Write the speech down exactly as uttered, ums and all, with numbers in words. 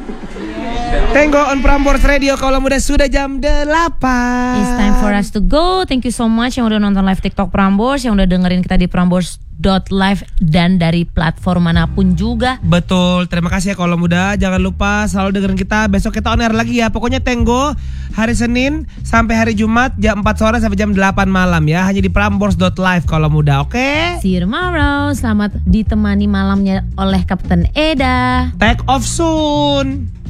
Tenggo on Prambors Radio kalau muda sudah jam delapan. It's time for us to go. Thank you so much yang udah nonton live TikTok Prambors, yang udah dengerin kita di prambors dot live dan dari platform manapun juga. Betul, terima kasih ya kalau muda. Jangan lupa selalu dengerin kita. Besok kita on air lagi ya. Pokoknya Tenggo hari Senin sampai hari Jumat jam empat sore sampai jam delapan malam ya. Hanya di prambors dot live kalau muda, oke? Okay? See you tomorrow. Selamat ditemani malamnya oleh Kapten Eda. Take off soon.